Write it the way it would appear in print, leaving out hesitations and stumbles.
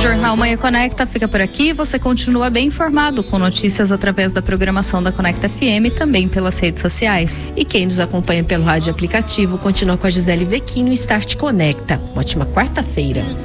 Jornal Manhã Conecta fica por aqui. Você continua bem informado com notícias através da programação da Conecta FM e também pelas redes sociais. E quem nos acompanha pelo rádio aplicativo continua com a Gisele Vecchini no Start Conecta. Uma ótima quarta-feira.